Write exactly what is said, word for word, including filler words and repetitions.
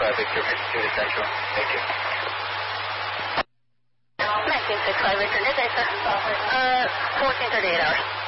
five Victor fifty-two to Central. Thank you. nineteen six five Victor, good day, sir. Uh, fourteen thirty-eight hours.